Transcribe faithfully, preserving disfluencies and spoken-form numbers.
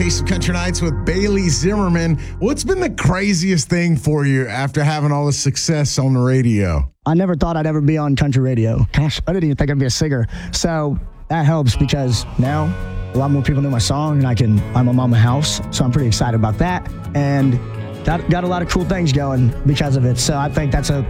Taste of Country Nights with Bailey Zimmerman. What's been the craziest thing for you after having all this success on the radio? I never thought I'd ever be on country radio. Gosh, I didn't even think I'd be a singer. So that helps because now a lot more people know my song and I can, I'm a mama house. So I'm pretty excited about that. And got, got a lot of cool things going because of it. So I think that's a